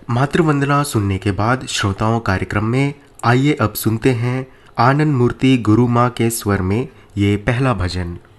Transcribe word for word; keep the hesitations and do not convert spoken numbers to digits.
मातृवंदना सुनने के बाद श्रोताओं कार्यक्रम में आइए अब सुनते हैं आनंद मूर्ति गुरु माँ के स्वर में ये पहला भजन।